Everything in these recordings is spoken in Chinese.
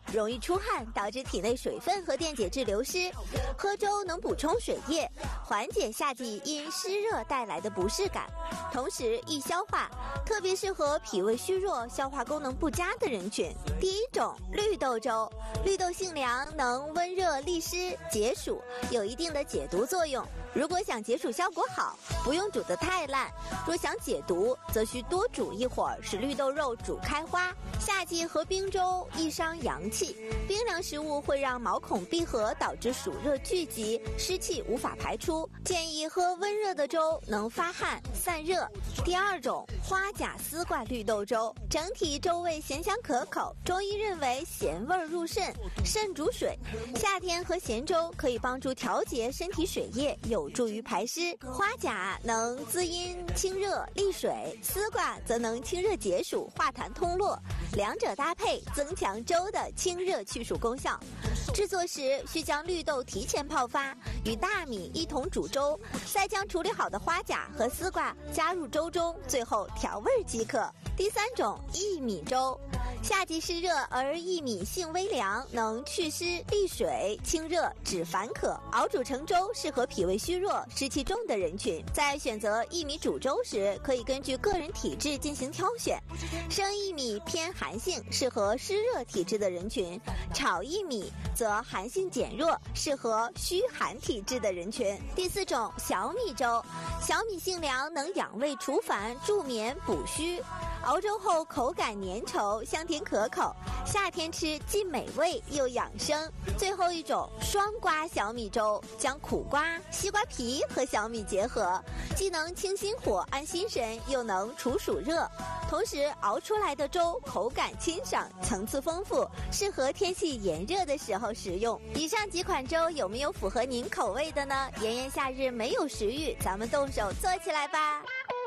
容易出汗，导致体内水分和电解质流失。喝粥能补充水液，缓解夏季因湿热带来的不适感，同时易消化，特别适合脾胃虚弱、消化功能不佳的人群。第一种，绿豆粥。绿豆性凉，能温热利湿、解暑，有一定的解毒作用。如果想解暑效果好，不用煮得太烂。若想解毒，则需多煮一会儿，使绿豆肉煮开花。夏季喝冰粥易伤阳气，冰凉食物会让毛孔闭合，导致暑热聚集，湿气无法排出。建议喝温热的粥，能发汗散热。第二种，花甲丝瓜绿豆粥。整体粥味咸香可口，中医认为咸味入肾，肾主水。夏天喝咸粥可以帮助调节身体水液，有助于排湿。花甲能滋阴清热利水，丝瓜则能清热解暑、化痰通络，两者搭配增强粥的清热去暑功效。制作时需将绿豆提前泡发，与大米一同煮粥，再将处理好的花甲和丝瓜加入粥中，最后调味即可。第三种，薏米粥。夏季湿热，而薏米性微凉，能祛湿利水、清热止烦渴，熬煮成粥适合脾胃虚弱、湿气重的人群。在选择薏米煮粥时，可以根据个人体质进行挑选。生薏米偏寒性，适合湿热体质的人群；炒薏米则寒性减弱，适合虚寒体质的人群。第四种，小米粥。小米性凉，能养胃除烦、助眠补虚，熬粥后口感粘稠，香甜可口，夏天吃既美味又养生。最后一种，双瓜小米粥。将苦瓜、西瓜皮和小米结合，既能清心火、安心神，又能除暑热。同时熬出来的粥口感清爽，层次丰富，适合天气炎热的时候食用。以上几款粥有没有符合您口味的呢？炎炎夏日没有食欲，咱们动手做起来吧。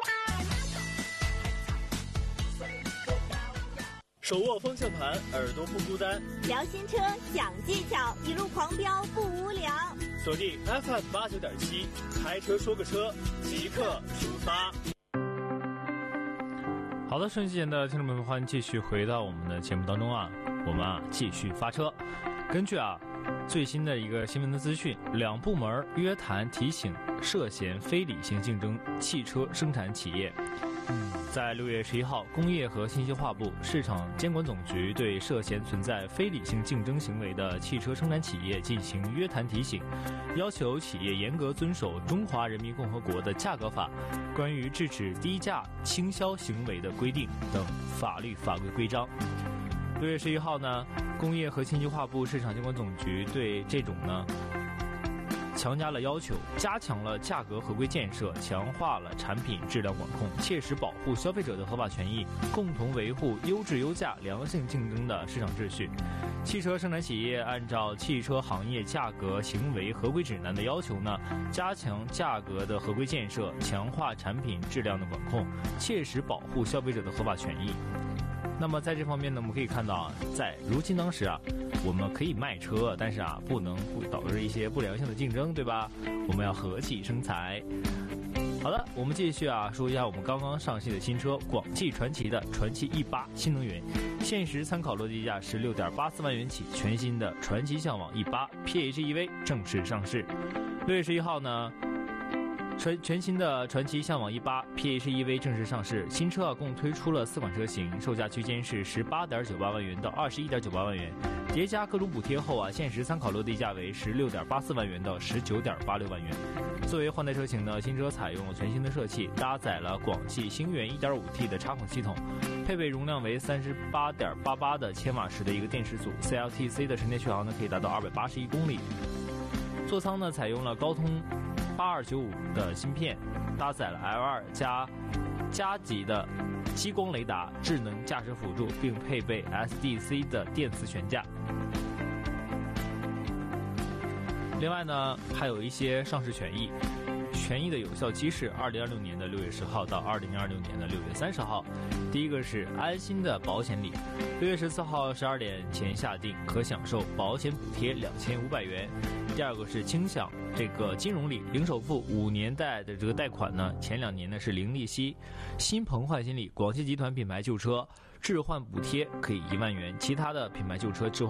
手握方向盘，耳朵不孤单。 聊新车，讲技巧，一路狂飙不无聊。 锁定 FM89.7，开车说个车，即刻出发。 好的，顺其前的听众朋友们，欢迎继续回到我们的节目当中啊。我们继续发车。根据最新的一个新闻的资讯，两部门约谈提醒涉嫌非理性竞争汽车生产企业。在6月11号，工业和信息化部市场监管总局对涉嫌存在非理性竞争行为的汽车生产企业进行约谈提醒，要求企业严格遵守《中华人民共和国的价格法》关于制止低价倾销行为的规定等法律法规规章。6月11号呢，工业和信息化部市场监管总局对这种强加了要求，加强了价格合规建设，强化了产品质量管控，切实保护消费者的合法权益，共同维护优质优价、良性竞争的市场秩序。汽车生产企业按照汽车行业价格行为合规指南的要求呢，加强价格的合规建设，强化产品质量的管控，切实保护消费者的合法权益。那么在这方面呢，我们可以看到在如今当时我们可以卖车，但是不能导致一些不良性的竞争，对吧？我们要和气生财。好的，我们继续说一下我们刚刚上市的新车广汽传祺的传祺 E8 新能源，现时参考落地价16.84万元起，全新的传祺向往 E8 PHEV 正式上市。6月11号呢，全新的传祺向往 E8 PHEV 正式上市，新车共推出了4款车型，售价区间是18.98万元到21.98万元，叠加各种补贴后现时参考落地价为16.84万元到19.86万元。作为换代车型呢，新车采用了全新的设计，搭载了广汽星源 1.5T 的插混系统，配备容量为38.88的千瓦时的一个电池组 ，CLTC 的纯电续航呢可以达到281公里。座舱呢采用了高通8295的芯片，搭载了 L2 加级的激光雷达、智能驾驶辅助，并配备 SDC 的电磁悬架。另外呢，还有一些上市权益的有效期是2026年的6月10号到2026年的6月30号。第一个是安心的保险礼，6月14号12点前下定可享受保险补贴2500元。第二个是轻享这个金融礼，零首付5年贷的这个贷款呢，前2年呢是零利息。新鹏换新礼，广汽集团品牌旧车置换补贴可以1万元，其他的品牌旧车置换